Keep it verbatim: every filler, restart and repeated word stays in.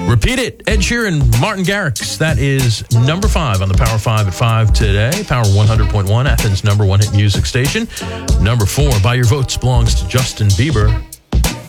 Repeat it. Ed Sheeran, Martin Garrix. That is number five on the Power five at five today. Power one hundred point one, Athens' number one hit music station. Number four, by your votes, belongs to Justin Bieber.